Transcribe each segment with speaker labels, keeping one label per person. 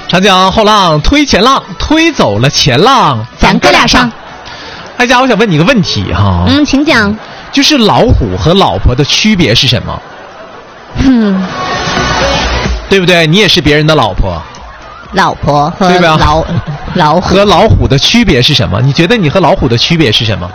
Speaker 1: 长江后浪推前浪，推走了前浪，
Speaker 2: 咱哥俩上。
Speaker 1: 艾佳，我想问你一个问题哈。
Speaker 2: 请讲。
Speaker 1: 就是老虎和老婆的区别是什么？对不对？你也是别人的老婆。
Speaker 2: 老婆和老虎
Speaker 1: 和老虎的区别是什么？你觉得你和老虎的区别是什么？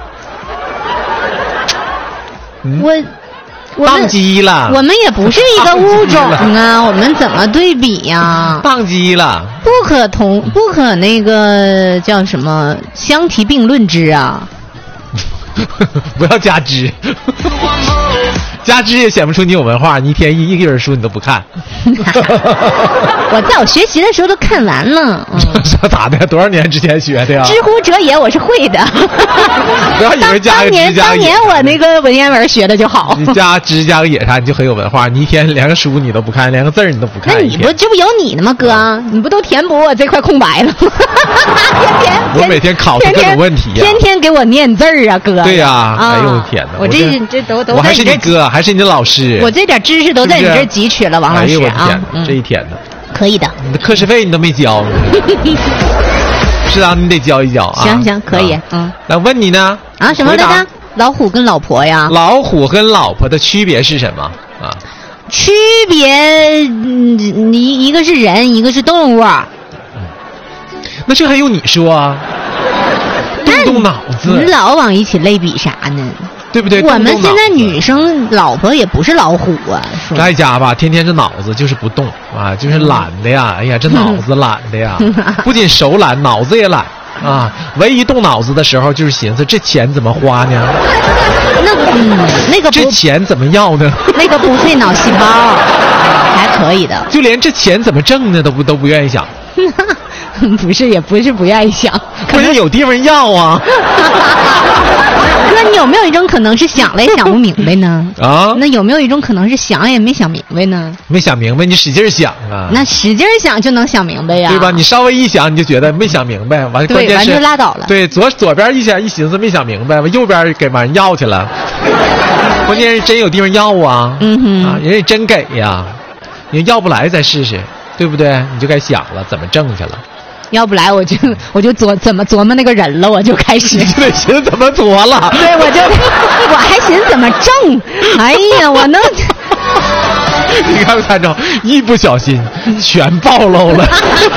Speaker 2: 我
Speaker 1: 宕机了。
Speaker 2: 我们也不是一个物种啊，我们怎么对比呀？
Speaker 1: 宕机了。
Speaker 2: 不可那个叫什么相提并论之啊。
Speaker 1: 不要加之。加之也显不出你有文化，你一天一本书你都不看。
Speaker 2: 我在我学习的时候都看完了。
Speaker 1: 咋的？多少年之前学的呀？
Speaker 2: 知乎者也我是会的。
Speaker 1: 不要以为加个之加
Speaker 2: 当年我那个文言文学的就好。
Speaker 1: 你加之加个也啥，你就很有文化。你一天连个书你都不看，连个字你都不看。
Speaker 2: 那你这不有你呢吗，哥？你不都填补我这块空白了吗？
Speaker 1: 我每天考试各种问题呀，
Speaker 2: 天天给我念字啊，哥。
Speaker 1: 对呀，哎呦天哪！
Speaker 2: 我这都
Speaker 1: 我还是你哥，还是你的老师。
Speaker 2: 我这点知识都在你这儿汲取了，王老师啊！
Speaker 1: 哎呦我天，这一天呢？
Speaker 2: 可以的。
Speaker 1: 你的课时费你都没交。是啊，你得交一交啊。
Speaker 2: 行，可以。
Speaker 1: 那问你呢？
Speaker 2: 啊，什么来着？老虎跟老婆呀？
Speaker 1: 老虎跟老婆的区别是什么啊？
Speaker 2: 区别，一个是人，一个是动物。
Speaker 1: 那这还用你说啊？动脑子。
Speaker 2: 你老往一起类比啥呢？
Speaker 1: 对不对？
Speaker 2: 我们现在女生老婆也不是老虎啊。
Speaker 1: 在家吧，天天这脑子就是不动啊，就是懒的呀。哎呀，这脑子懒的呀，不仅手懒，脑子也懒啊。唯一动脑子的时候，就是寻思这钱怎么花呢？
Speaker 2: 那个
Speaker 1: 这钱怎么要呢？
Speaker 2: 那个不费脑细胞，还可以的。
Speaker 1: 就连这钱怎么挣呢，都不愿意想。
Speaker 2: 不是，也不是不愿意想，
Speaker 1: 可是有地方要啊。
Speaker 2: 那你有没有一种可能是想了也想不明白呢？
Speaker 1: 啊？
Speaker 2: 那有没有一种可能是想也没想明白呢？
Speaker 1: 没想明白，你使劲想啊。
Speaker 2: 那使劲想就能想明白呀，
Speaker 1: 对吧？你稍微一想，你就觉得没想明白，完关键是
Speaker 2: 完就拉倒了。
Speaker 1: 对，左边一寻思没想明白，右边给完要去了。关键是真有地方要啊。啊，人家真给呀，你要不来再试试，对不对？你就该想了，怎么挣去了。
Speaker 2: 要不来我就怎么琢磨那个人了，我就开始
Speaker 1: 你就得寻思怎么琢了。
Speaker 2: 对，我还寻思怎么挣。哎呀，我能。
Speaker 1: 你看着一不小心全暴露了。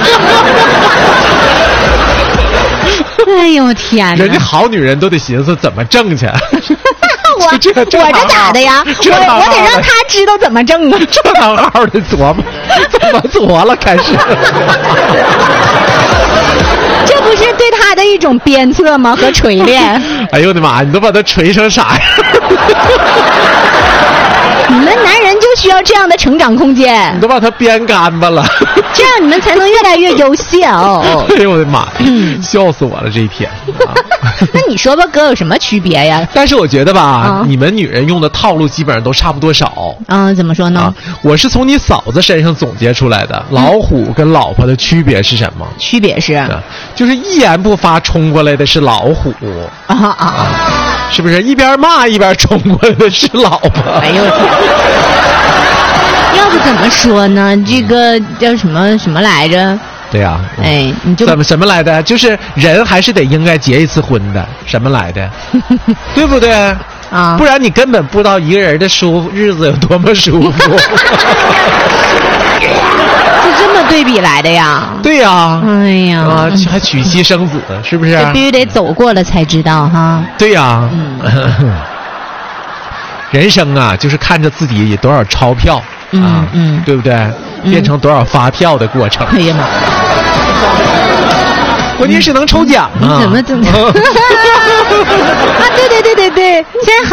Speaker 2: 哎呦天哪！
Speaker 1: 人家好女人都得寻思怎么挣去。
Speaker 2: 我这咋的呀？我得让他知道怎么挣啊！
Speaker 1: 这行号的琢磨，怎么琢了？开始。
Speaker 2: 这不是对他的一种鞭策吗？和锤炼。
Speaker 1: 哎呦我的妈！你都把他锤成啥呀？
Speaker 2: 你们男人就需要这样的成长空间。
Speaker 1: 你都把他编干巴了。
Speaker 2: 这样你们才能越来越优秀。
Speaker 1: 哎呦我的妈！笑死我了这一天。
Speaker 2: 那你说吧，哥有什么区别呀？
Speaker 1: 但是我觉得吧，你们女人用的套路基本上都差不多少。
Speaker 2: 怎么说呢？
Speaker 1: 我是从你嫂子身上总结出来的。老虎跟老婆的区别是什么？
Speaker 2: 区别是，
Speaker 1: 就是一言不发冲过来的是老虎。是不是一边骂一边冲过来的是老婆？
Speaker 2: 哎呦天！要不怎么说呢？这个叫什么来着？
Speaker 1: 对呀，
Speaker 2: 你就
Speaker 1: 什么来的？就是人还是得应该结一次婚的，什么来的？对不对啊？不然你根本不知道一个人的日子有多么舒服。
Speaker 2: 就这么对比来的呀？
Speaker 1: 对呀。
Speaker 2: 哎呀，
Speaker 1: 还娶妻生子，是不是？
Speaker 2: 这必须得走过了才知道哈。
Speaker 1: 对呀。人生啊，就是看着自己有多少钞票啊，对不对？变成多少发票的过程。
Speaker 2: 哎呀妈！关
Speaker 1: 键是能抽奖啊！
Speaker 2: 怎么？啊，对，现在